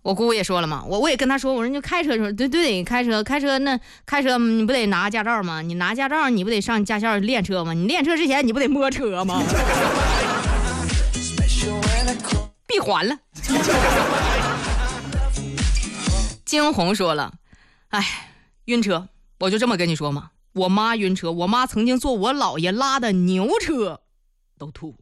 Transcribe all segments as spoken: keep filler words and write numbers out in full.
我姑姑也说了嘛，我我也跟她说，我说你就开车，说对对，开车开车那开车你不得拿驾照吗？你拿驾照你不得上驾校练车吗？你练车之前你不得摸车吗？闭环了。金红说了，哎，晕车，我就这么跟你说嘛，我妈晕车，我妈曾经坐我姥爷拉的牛车都吐。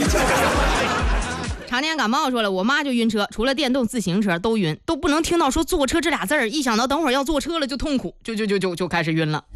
常年感冒说了，我妈就晕车，除了电动自行车都晕，都不能听到说坐车这俩字儿，一想到等会儿要坐车了就痛苦，就就就就就开始晕了。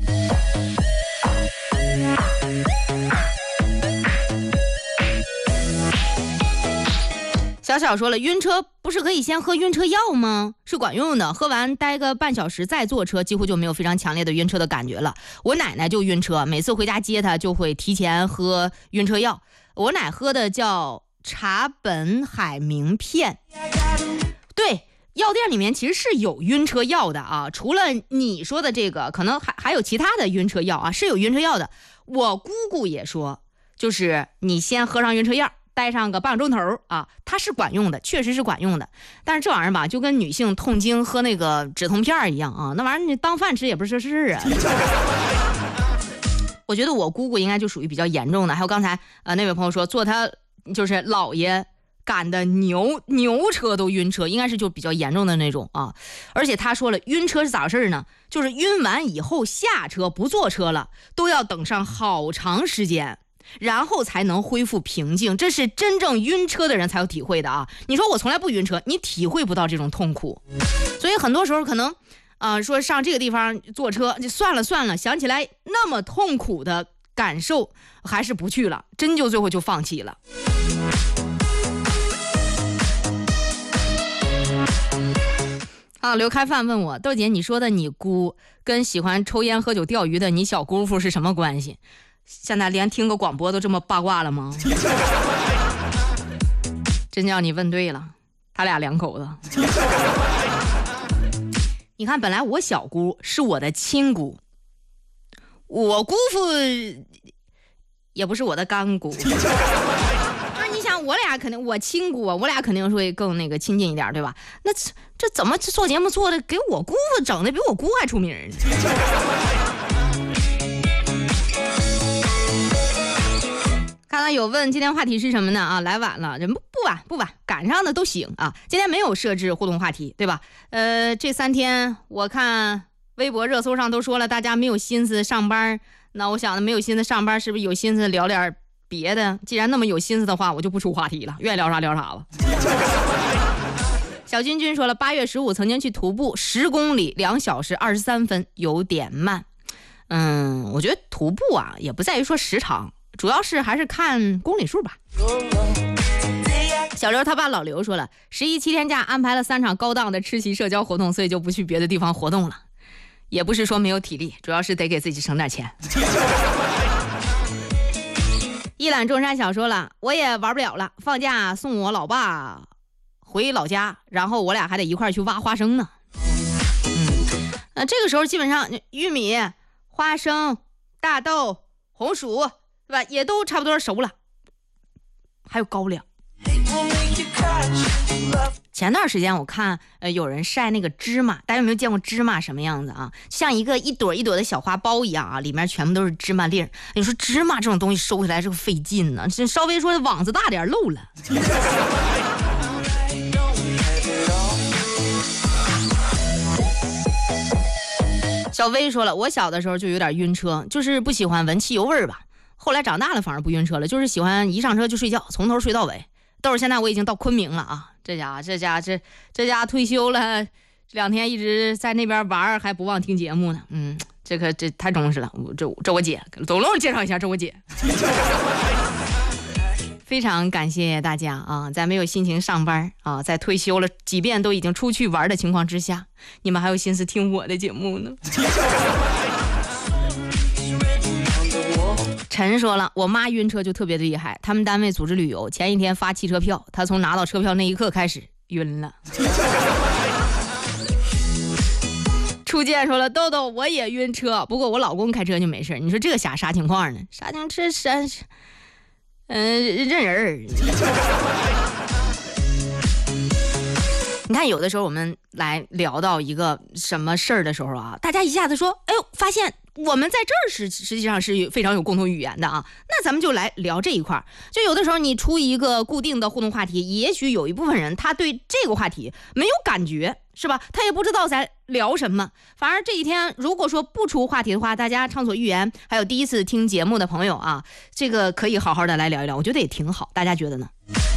小小说了，晕车不是可以先喝晕车药吗？是管用的，喝完待个半小时再坐车，几乎就没有非常强烈的晕车的感觉了。我奶奶就晕车，每次回家接她就会提前喝晕车药，我奶喝的叫茶本海明片。对，药店里面其实是有晕车药的啊，除了你说的这个，可能还还有其他的晕车药啊，是有晕车药的。我姑姑也说，就是你先喝上晕车药，待上个半个钟头啊，它是管用的，确实是管用的。但是这玩意儿吧，就跟女性痛经喝那个止痛片一样啊，那玩意儿你当饭吃也不是事啊。我觉得我姑姑应该就属于比较严重的。还有刚才呃那位朋友说，坐他就是姥爷赶的牛牛车都晕车，应该是就比较严重的那种啊。而且他说了，晕车是咋回事呢？就是晕完以后下车不坐车了，都要等上好长时间。然后才能恢复平静，这是真正晕车的人才有体会的啊！你说我从来不晕车，你体会不到这种痛苦。所以很多时候可能，呃，说上这个地方坐车就算了算了，想起来那么痛苦的感受，还是不去了，真就最后就放弃了。啊，刘开饭问我，豆姐，你说的你姑跟喜欢抽烟喝酒钓鱼的你小姑父是什么关系？现在连听个广播都这么八卦了吗？真叫你问对了，他俩两口子。你看，本来我小姑是我的亲姑，我姑父也不是我的干姑。那你想，我俩肯定我亲姑啊，我俩肯定会更那个亲近一点，对吧？那这这怎么做节目做的给我姑父整的比我姑还出名呢？看到有问今天话题是什么呢？啊，来晚了，人不不晚不晚，赶上的都行啊。今天没有设置互动话题，对吧？呃，这三天我看微博热搜上都说了，大家没有心思上班，那我想没有心思上班，是不是有心思聊点别的？既然那么有心思的话，我就不出话题了，愿意聊啥聊啥吧。小君君说了，八月十五曾经去徒步十公里，两小时二十三分，有点慢。嗯，我觉得徒步啊，也不在于说时长。主要是还是看公里数吧。小刘他爸老刘说了，十一七天假安排了三场高档的吃席社交活动，所以就不去别的地方活动了。也不是说没有体力，主要是得给自己省点钱。一览众山小说了，我也玩不了了，放假送我老爸回老家，然后我俩还得一块去挖花生呢。嗯，那这个时候基本上玉米、花生、大豆、红薯，对吧？也都差不多熟了，还有高粱。前段时间我看呃有人晒那个芝麻，大家有没有见过芝麻什么样子啊？像一个一朵一朵的小花苞一样啊，里面全部都是芝麻粒儿。你说芝麻这种东西收起来是个费劲呢，这稍微说网子大点漏了。小薇说了，我小的时候就有点晕车，就是不喜欢闻汽油味儿吧。后来长大了反而不晕车了，就是喜欢一上车就睡觉，从头睡到尾。都是现在我已经到昆明了啊，这家这家这这家退休了，这两天一直在那边玩，还不忘听节目呢。嗯，这个这太忠实了。我这这我姐，总龙介绍一下，这我姐。非常感谢大家啊，在没有心情上班啊，在退休了，即便都已经出去玩的情况之下，你们还有心思听我的节目呢。陈说了，我妈晕车就特别的厉害，他们单位组织旅游，前一天发汽车票，她从拿到车票那一刻开始晕了。初见说了，豆豆我也晕车，不过我老公开车就没事。你说这个啥啥情况呢？啥情这啥？嗯、呃，认人儿。 你看有的时候我们来聊到一个什么事儿的时候啊，大家一下子说，哎呦，发现我们在这儿是实际上是非常有共同语言的啊，那咱们就来聊这一块儿。就有的时候你出一个固定的互动话题，也许有一部分人他对这个话题没有感觉，是吧？他也不知道在聊什么。反而这几天如果说不出话题的话，大家畅所欲言，还有第一次听节目的朋友啊，这个可以好好的来聊一聊，我觉得也挺好，大家觉得呢？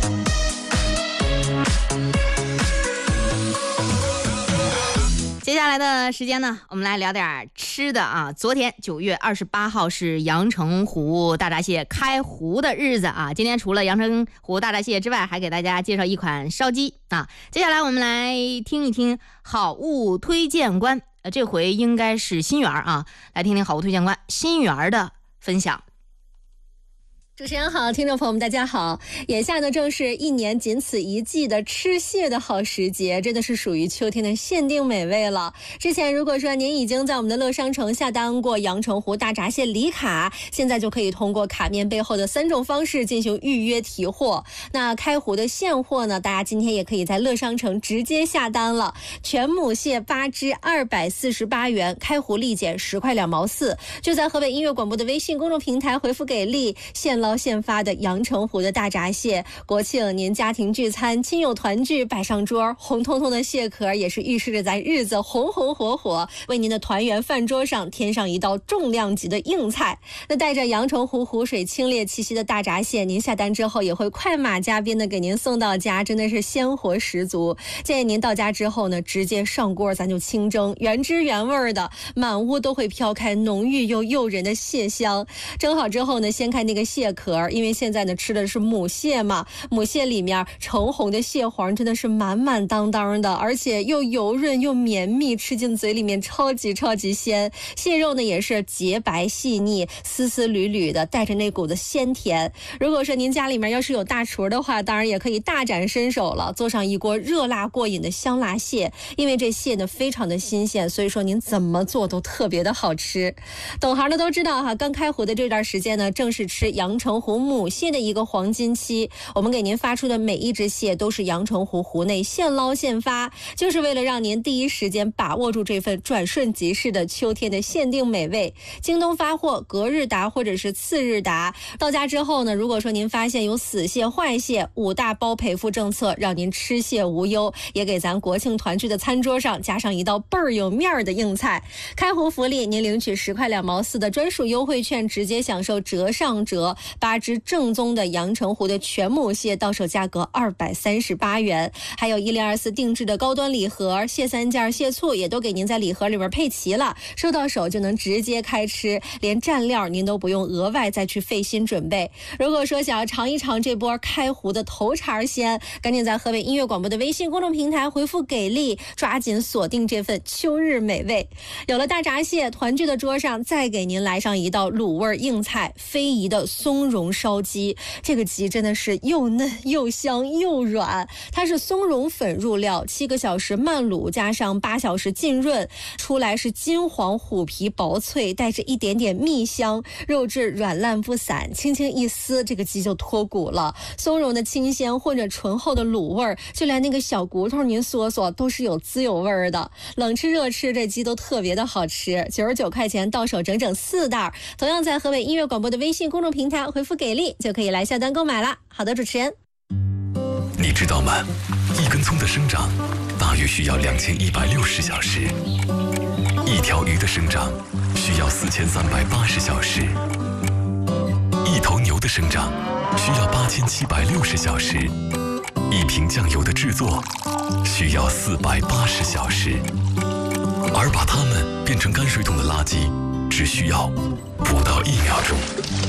接下来的时间呢，我们来聊点吃的啊。昨天九月二十八号是阳澄湖大闸蟹开湖的日子啊。今天除了阳澄湖大闸蟹之外，还给大家介绍一款烧鸡啊。接下来我们来听一听好物推荐官，呃，这回应该是新源啊，来听听好物推荐官新源的分享。 主持人好，听众朋友们大家好。眼下呢正是一年仅此一季的吃蟹的好时节，真的是属于秋天的限定美味了。之前如果说您已经在我们的乐商城下单过阳澄湖大闸蟹礼卡，现在就可以通过卡面背后的三种方式进行预约提货。那开湖的现货呢，大家今天也可以在乐商城直接下单了。全母蟹八只二百四十八元，开湖立减十块两毛四，就在河北音乐广播的微信公众平台回复给力，现捞现发的阳澄湖的大闸蟹，国庆您家庭聚餐亲友团聚摆上桌，红彤彤的蟹壳也是预示着咱日子红红火火，为您的团圆饭桌上添上一道重量级的硬菜。那带着阳澄湖湖水清冽气息的大闸蟹，您下单之后也会快马加鞭的给您送到家，真的是鲜活十足。建议您到家之后呢，直接上锅咱就清蒸，原汁原味的，满屋都会飘开浓郁又诱人的蟹香。蒸好之后呢，掀开那个蟹壳，因为现在呢吃的是母蟹嘛，母蟹里面橙红的蟹黄真的是满满当当的，而且又油润又绵密，吃进嘴里面超级超级鲜。蟹肉呢也是洁白细腻，丝丝缕缕的，带着那股子鲜甜。如果说您家里面要是有大厨的话，当然也可以大展身手了，做上一锅热辣过瘾的香辣蟹。因为这蟹呢非常的新鲜，所以说您怎么做都特别的好吃。懂行的都知道哈，刚开湖的这段时间呢，正是吃阳澄湖母蟹的一个黄金期。我们给您发出的每一只蟹都是阳澄湖湖内现捞现发，就是为了让您第一时间把握住这份转瞬即逝的秋天的限定美味。京东发货，隔日达或者是次日达。到家之后呢，如果说您发现有死蟹坏蟹，五大包赔付政策，让您吃蟹无忧，也给咱国庆团聚的餐桌上加上一道倍儿有面儿的硬菜。开湖福利，您领取十块两毛四的专属优惠券，直接享受折上折，八只正宗的阳澄湖的全母蟹到手价格二百三十八元，还有一零二四定制的高端礼盒，蟹三件蟹醋也都给您在礼盒里边配齐了，收到手就能直接开吃，连蘸料您都不用额外再去费心准备。如果说想要尝一尝这波开湖的头茬鲜，赶紧在河北音乐广播的微信公众平台回复给力，抓紧锁定这份秋日美味。有了大闸蟹，团聚的桌上再给您来上一道卤味硬菜，非遗的松茸烧鸡。这个鸡真的是又嫩又香又软，它是松茸粉入料，七个小时慢卤加上八小时浸润，出来是金黄虎皮薄脆，带着一点点蜜香，肉质软烂不散，轻轻一撕这个鸡就脱骨了。松茸的清鲜混着醇厚的卤味，就连那个小骨头您嗦嗦都是有滋有味的。冷吃热吃这鸡都特别的好吃，九十九块钱到手整整四袋。同样在河北音乐广播的微信公众平台回复给力就可以来下单购买了。好的，主持人， 你知道吗？一根葱的生长大约需要两千一百六十小时，一条鱼的生长需要四千三百八十小时，一头牛的生长需要八千七百六十小时，一瓶酱油的制作需要四百八十小时，而把它们变成泔水桶的垃圾只需要不到一秒钟。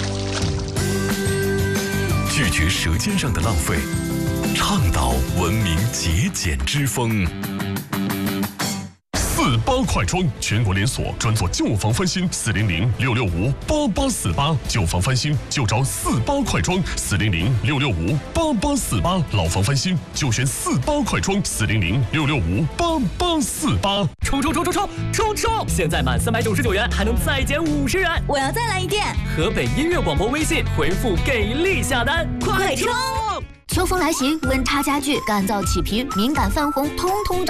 拒绝舌尖上的浪费，倡导文明节俭之风。 四八快装，全国连锁，专做旧房翻新，四零零六六五八八四八，旧房翻新就找四八快装，四零零六六五八八四八，老房翻新就选四八快装，四零零六六五八八四八。 冲冲冲冲冲冲冲！现在满三百九十九元还能再减五十元， 我要再来一遍。 河北音乐广播微信回复给力下单， 快冲！ 秋风来袭，温差加剧，干燥起皮、敏感泛红，通通找